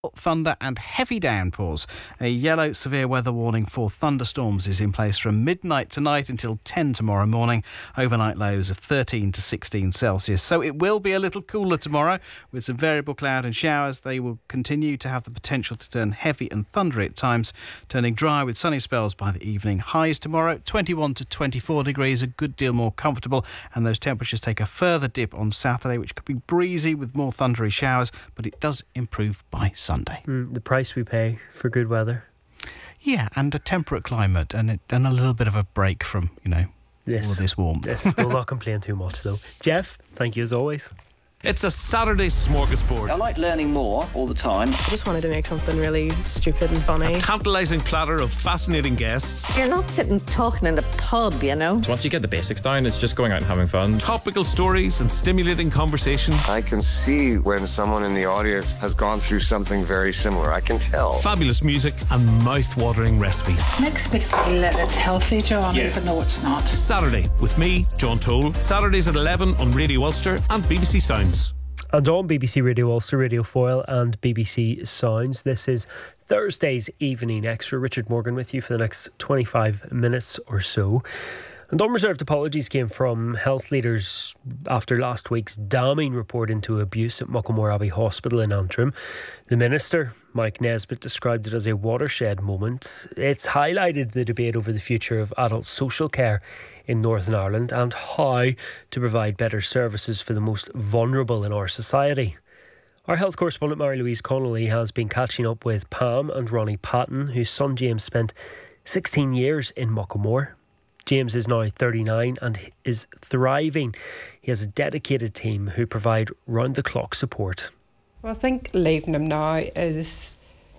thunder and heavy downpours. A yellow severe weather warning for thunderstorms is in place from midnight tonight until 10 tomorrow morning. Overnight lows of 13 to 16 Celsius. So it will be a little cooler tomorrow with some variable cloud and showers. They will continue to have the potential to turn heavy and thundery at times, turning dry with sunny spells by the evening. Highs tomorrow 21 to 24 degrees, a good deal more comfortable, and those temperatures take a further dip on Saturday, which could be breezy with more thundery showers, but it does improve by Sunday. The price we pay for good weather. Yeah, and a temperate climate and a little bit of a break from, all of this warmth. Yes, we'll not complain too much though. Jeff, thank you as always. It's a Saturday smorgasbord. I like learning more all the time. I just wanted to make something really stupid and funny. A tantalising platter of fascinating guests. You're not sitting talking in a pub, So once you get the basics down, it's just going out and having fun. Topical stories and stimulating conversation. I can see when someone in the audience has gone through something very similar. I can tell. Fabulous music and mouth-watering recipes. Makes me feel that it's healthy, John, even though it's not. Saturday with me, John Toll. Saturdays at 11 on Radio Ulster and BBC Sounds. And on BBC Radio Ulster, Radio Foyle and BBC Sounds, this is Thursday's Evening Extra. Richard Morgan with you for the next 25 minutes or so. And unreserved apologies came from health leaders after last week's damning report into abuse at Muckamore Abbey Hospital in Antrim. The Minister, Mike Nesbitt, described it as a watershed moment. It's highlighted the debate over the future of adult social care in Northern Ireland and how to provide better services for the most vulnerable in our society. Our health correspondent Mary-Louise Connolly has been catching up with Pam and Ronnie Patton, whose son James spent 16 years in Muckamore. James is now 39 and is thriving. He has a dedicated team who provide round-the-clock support. Well, I think leaving him now is,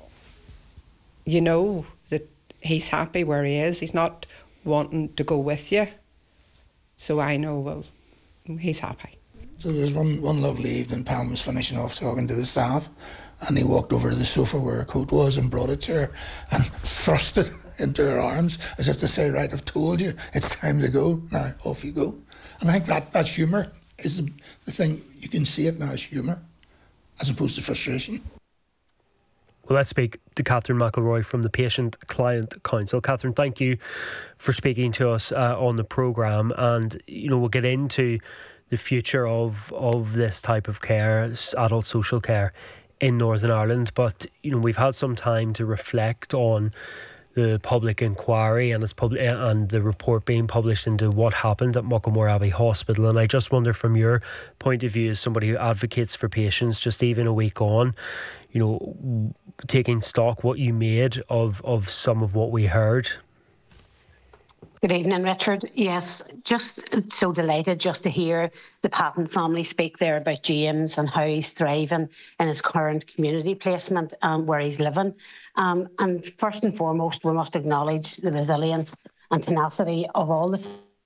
that he's happy where he is. He's not wanting to go with you. So I know, well, he's happy. So there's one lovely evening, Pam was finishing off talking to the staff, and he walked over to the sofa where her coat was and brought it to her and thrust it into her arms as if to say, right, I've told you, it's time to go, now off you go. And I think that humour is the thing, you can see it now as humour as opposed to frustration. Well, let's speak to Catherine McElroy from the Patient Client Council. Catherine, thank you for speaking to us on the programme, and we'll get into the future of this type of care, adult social care in Northern Ireland, but we've had some time to reflect on the public inquiry and the report being published into what happened at Muckamore Abbey Hospital. And I just wonder, from your point of view as somebody who advocates for patients, just even a week on, taking stock, what you made of some of what we heard. Good evening, Richard. Yes, just so delighted just to hear the Patton family speak there about James and how he's thriving in his current community placement where he's living. And first and foremost, we must acknowledge the resilience and tenacity of all the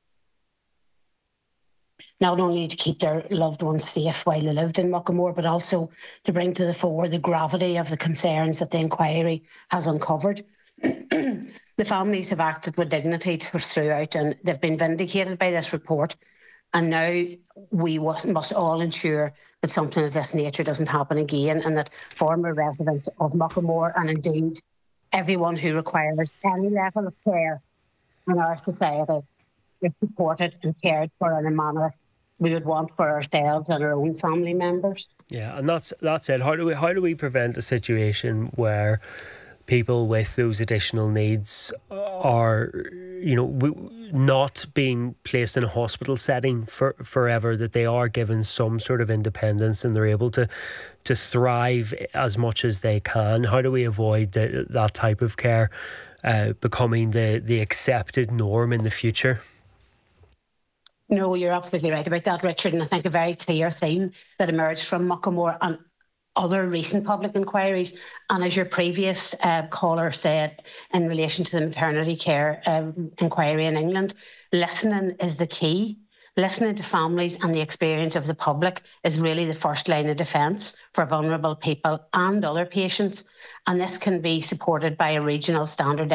not only to keep their loved ones safe while they lived in Muckamore, but also to bring to the fore the gravity of the concerns that the inquiry has uncovered. The families have acted with dignity throughout, and they've been vindicated by this report. And now we must all ensure that something of this nature doesn't happen again, and that former residents of Muckamore, and indeed everyone who requires any level of care in our society, is supported and cared for in a manner we would want for ourselves and our own family members. Yeah, and that's it. How do we prevent a situation where people with those additional needs are, not being placed in a hospital setting forever, that they are given some sort of independence and they're able to thrive as much as they can? How do we avoid that type of care becoming the accepted norm in the future? No, you're absolutely right about that, Richard. And I think a very clear theme that emerged from Muckamore and other recent public inquiries, and as your previous caller said in relation to the maternity care inquiry in England, listening is the key. Listening to families and the experience of the public is really the first line of defence for vulnerable people and other patients, and this can be supported by a regional standard